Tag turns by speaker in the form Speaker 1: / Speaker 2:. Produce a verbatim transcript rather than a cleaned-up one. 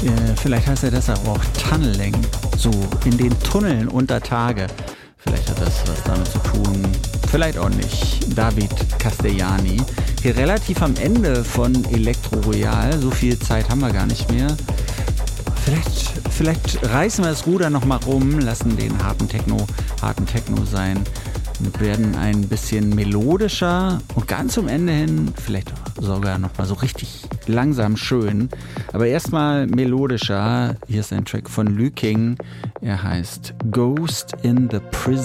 Speaker 1: Äh, vielleicht heißt er deshalb auch Tunneling, so in den Tunneln unter Tage. Vielleicht hat das was damit zu tun, vielleicht auch nicht. David Castellani, hier relativ am Ende von Elektro Royal, so viel Zeit haben wir gar nicht mehr. Vielleicht, vielleicht reißen wir das Ruder nochmal rum, lassen den harten Techno, harten Techno sein und werden ein bisschen melodischer und ganz zum Ende hin vielleicht sogar nochmal so richtig langsam schön. Aber erstmal melodischer. Hier ist ein Track von Lü King. Er heißt Ghost in the Prison.